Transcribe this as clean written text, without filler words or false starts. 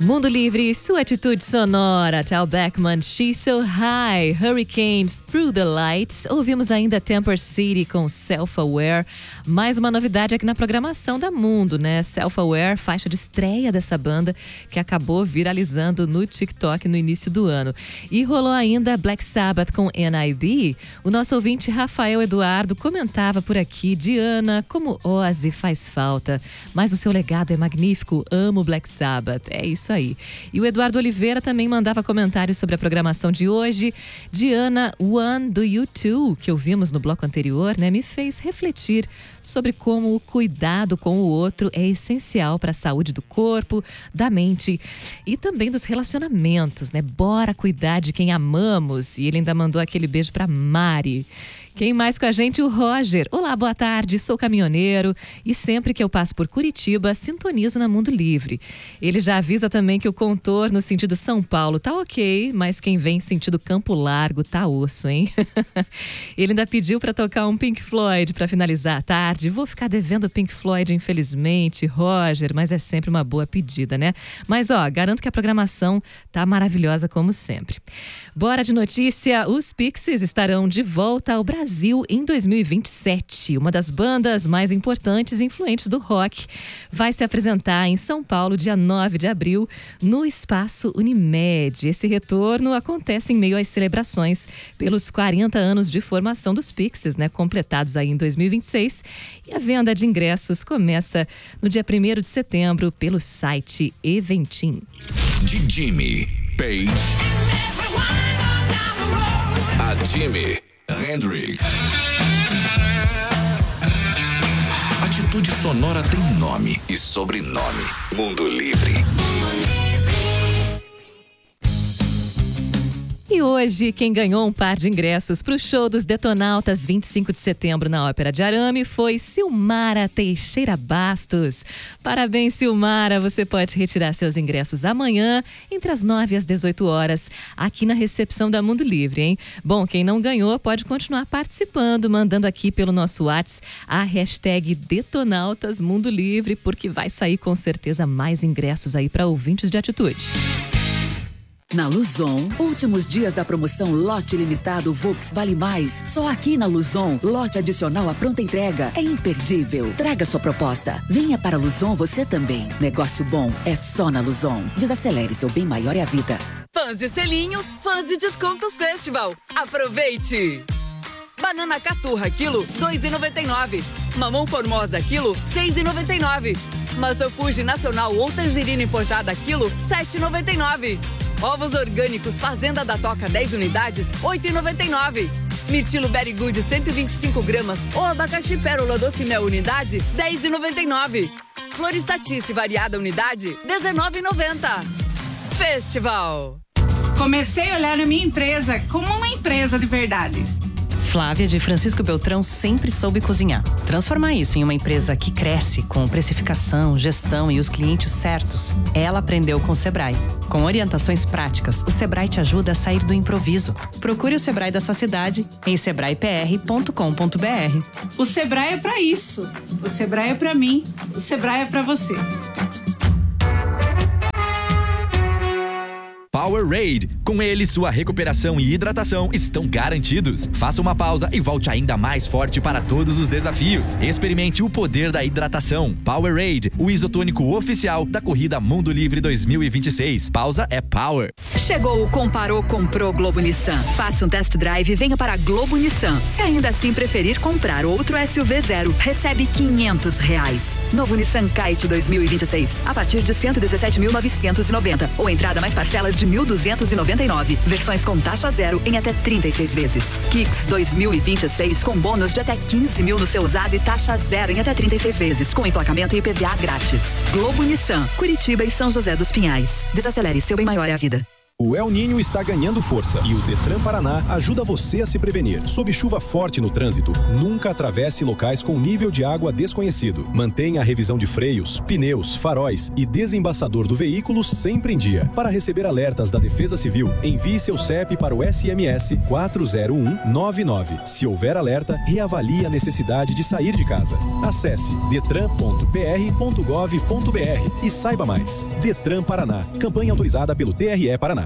Mundo Livre, sua atitude sonora. Tal Beckman, She's So High, Hurricanes, Through the Lights. Ouvimos ainda Temper City com Self-Aware. Mais uma novidade aqui na programação da Mundo, né? Self-Aware, faixa de estreia dessa banda que acabou viralizando no TikTok no início do ano. E rolou ainda Black Sabbath com N.I.B. O nosso ouvinte Rafael Eduardo comentava por aqui: Diana, como Ozzy faz falta, mas o seu legado é magnífico, amo Black Sabbath. É isso aí. E o Eduardo Oliveira também mandava comentários sobre a programação de hoje. Diana, One do U2, que ouvimos no bloco anterior, né, me fez refletir sobre como o cuidado com o outro é essencial para a saúde do corpo, da mente e também dos relacionamentos, né? Bora cuidar de quem amamos. E ele ainda mandou aquele beijo para Mari. Quem mais com a gente? O Roger. Olá, boa tarde, sou caminhoneiro e sempre que eu passo por Curitiba, sintonizo na Mundo Livre. Ele já avisa também que o contorno sentido São Paulo tá ok, mas quem vem sentido Campo Largo tá osso, hein? Ele ainda pediu para tocar um Pink Floyd para finalizar a tarde. Vou ficar devendo Pink Floyd, infelizmente, Roger, mas é sempre uma boa pedida, né? Mas ó, garanto que a programação tá maravilhosa como sempre. Bora de notícia, os Pixies estarão de volta ao Brasil em 2027. Uma das bandas mais importantes e influentes do rock vai se apresentar em São Paulo dia 9 de abril no Espaço Unimed. Esse retorno acontece em meio às celebrações pelos 40 anos de formação dos Pixies, né, completados aí em 2026. E a venda de ingressos começa no dia 1º de setembro pelo site Eventim. De Jimi Page a Jimi Hendrix. Atitude sonora tem nome e sobrenome. Mundo Livre. E hoje, quem ganhou um par de ingressos para o show dos Detonautas 25 de setembro na Ópera de Arame foi Silmara Teixeira Bastos. Parabéns, Silmara! Você pode retirar seus ingressos amanhã, entre as 9 e as 18 horas, aqui na recepção da Mundo Livre, hein? Bom, quem não ganhou pode continuar participando, mandando aqui pelo nosso WhatsApp a hashtag Detonautas Mundo Livre, porque vai sair com certeza mais ingressos aí para ouvintes de atitude. Na Luzon, últimos dias da promoção Lote Limitado Volks Vale Mais. Só aqui na Luzon, lote adicional à pronta entrega. É imperdível. Traga sua proposta. Venha para a Luzon você também. Negócio bom é só na Luzon. Desacelere, seu bem maior é a vida. Fãs de selinhos, fãs de descontos Festival. Aproveite! Banana caturra, quilo, R$ 2,99. Mamão formosa, quilo, R$ 6,99. Maçã Fuji nacional ou tangerina importada, quilo, R$ 7,99. Ovos orgânicos Fazenda da Toca 10 unidades, R$ 8,99. Mirtilo Berry Good 125 gramas ou abacaxi pérola doce mel unidade, R$ 10,99. Floristatice variada unidade, R$ 19,90. Festival. Comecei a olhar a minha empresa como uma empresa de verdade. Flávia de Francisco Beltrão sempre soube cozinhar. Transformar isso em uma empresa que cresce com precificação, gestão e os clientes certos, ela aprendeu com o Sebrae. Com orientações práticas, o Sebrae te ajuda a sair do improviso. Procure o Sebrae da sua cidade em sebraepr.com.br. O Sebrae é pra isso. O Sebrae é pra mim. O Sebrae é pra você. Powerade. Com ele, sua recuperação e hidratação estão garantidos. Faça uma pausa e volte ainda mais forte para todos os desafios. Experimente o poder da hidratação. Powerade, o isotônico oficial da corrida Mundo Livre 2026. Pausa é power. Chegou o Comparou, Comprou Globo Nissan. Faça um test drive e venha para a Globo Nissan. Se ainda assim preferir comprar outro SUV zero, recebe R$ 500. Novo Nissan Kite 2026, a partir de R$ 117.990 ou entrada mais parcelas de R$ 1.299. Versões com taxa zero em até 36 vezes. Kicks 2026 com bônus de até 15 mil no seu usado e taxa zero em até 36 vezes, com emplacamento e IPVA grátis. Globo Nissan, Curitiba e São José dos Pinhais. Desacelere, seu bem maior é a vida. O El Niño está ganhando força e o Detran Paraná ajuda você a se prevenir. Sob chuva forte no trânsito, nunca atravesse locais com nível de água desconhecido. Mantenha a revisão de freios, pneus, faróis e desembaçador do veículo sempre em dia. Para receber alertas da Defesa Civil, envie seu CEP para o SMS 40199. Se houver alerta, reavalie a necessidade de sair de casa. Acesse detran.pr.gov.br e saiba mais. Detran Paraná. Campanha autorizada pelo TRE Paraná.